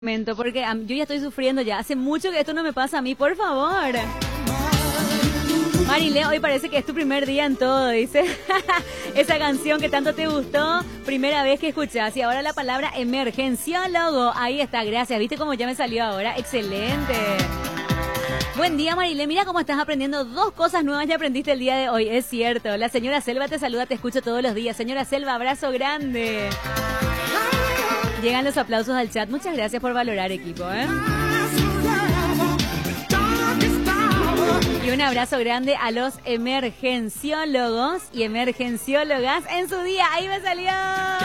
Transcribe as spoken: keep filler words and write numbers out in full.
Momento, porque um, yo ya estoy sufriendo ya. Hace mucho que esto no me pasa a mí, por favor. Marilé, hoy parece que es tu primer día en todo, dice. Esa canción que tanto te gustó, primera vez que escuchás. Y ahora la palabra emergenciólogo. Ahí está, gracias. ¿Viste cómo ya me salió ahora? Excelente. Buen día, Marilé. Mira cómo estás aprendiendo dos cosas nuevas ya aprendiste el día de hoy. Es cierto. La señora Selva te saluda, te escucho todos los días. Señora Selva, abrazo grande. Llegan los aplausos al chat. Muchas gracias por valorar, equipo, ¿eh? Y un abrazo grande a los emergenciólogos y emergenciólogas en su día. Ahí me salió.